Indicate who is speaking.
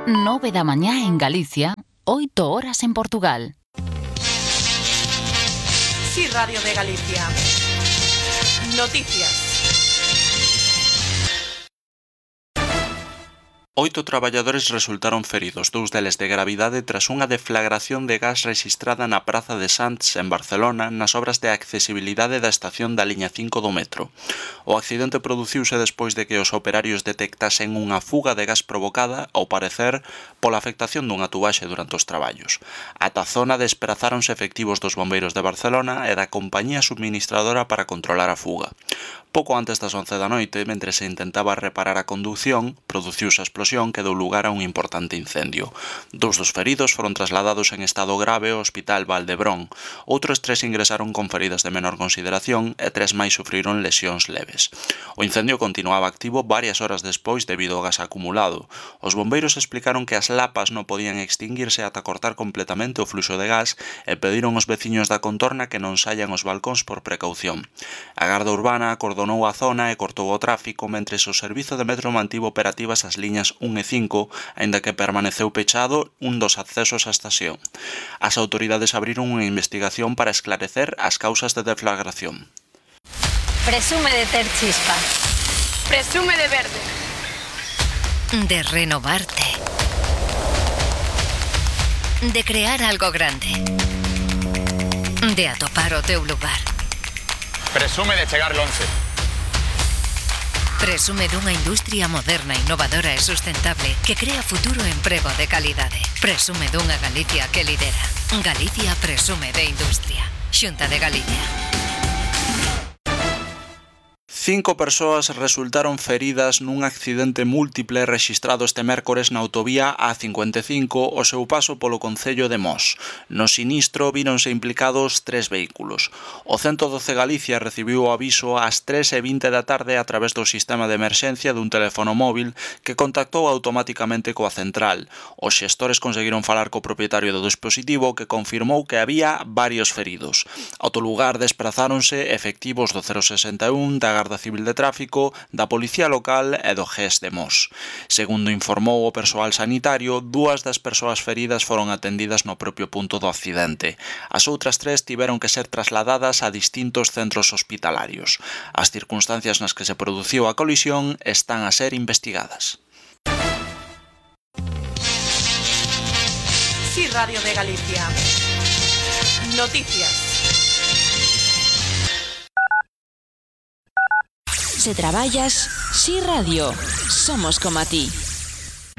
Speaker 1: 9 da mañá en Galicia, 8 horas en Portugal.
Speaker 2: Sí, Radio de Galicia. Noticias.
Speaker 3: 8 traballadores resultaron feridos, 2 deles de gravidade tras unha deflagración de gas rexistrada na Praza de Sants, en Barcelona, nas obras de accesibilidade da estación da liña 5 do metro. O accidente produciuse despois de que os operarios detectasen unha fuga de gas provocada, ao parecer, pola afectación dunha tubaxe durante os traballos. Ata a zona desprazáronse efectivos dos bombeiros de Barcelona e da compañía subministradora para controlar a fuga. Pouco antes das 11 da noite, mentre se intentaba reparar a condución, produciuse a explosión que deu lugar a un importante incendio. 2 dos feridos foron trasladados en estado grave ao Hospital Valdebrón. Outros 3 ingresaron con feridas de menor consideración e 3 máis sufriron lesións leves. O incendio continuaba activo varias horas despois debido ao gas acumulado. Os bombeiros explicaron que as lapas non podían extinguirse ata cortar completamente o fluxo de gas e pediron aos veciños da contorna que non saian aos balcóns por precaución. A Garda Urbana acordonou a zona e cortou o tráfico mentres o servizo de metro mantivo operativas as liñas 1 e 5, aínda que permaneceu pechado un dos accesos á estación. As autoridades abriron unha investigación para esclarecer as causas de deflagración.
Speaker 4: Presume de ter chispa.
Speaker 2: Presume de verde.
Speaker 4: De renovarte. De crear algo grande. De atopar o teu lugar.
Speaker 5: Presume de chegar lonxe.
Speaker 4: Presume dunha industria moderna, innovadora e sustentable que crea futuro e emprego de calidade. Presume dunha Galicia que lidera. Galicia presume de industria. Xunta de Galicia.
Speaker 3: 5 persoas resultaron feridas nun accidente múltiple rexistrado este mércores na autovía A55 ao seu paso polo concello de Mos. No sinistro víronse implicados 3 vehículos. O 112 Galicia recibiu o aviso ás 3:20 da tarde a través do sistema de emerxencia dun teléfono móvil que contactou automáticamente coa central. Os xestores conseguiron falar co propietario do dispositivo que confirmou que había varios feridos. Ao lugar desprazáronse efectivos do 061, da Garda Civil de Tráfico, da Policía Local e do GES de Mos. Segundo informou o persoal sanitario, 2 das persoas feridas foron atendidas no propio punto do accidente. As outras 3 tiveron que ser trasladadas a distintos centros hospitalarios. As circunstancias nas que se produciu a colisión están a ser investigadas.
Speaker 2: Sí, Radio de Galicia. Noticias.
Speaker 6: Se traballas, Sí Radio, somos como a ti.